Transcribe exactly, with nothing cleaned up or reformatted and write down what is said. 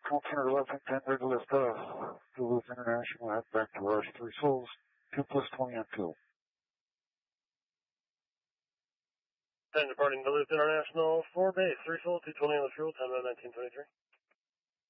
Continental eleven ten, ready to lift off. Duluth International, head back to Rush, three souls, two plus twenty on two. ten departing Duluth International, four base, three souls, two twenty on the fuel, time about nineteen twenty-three.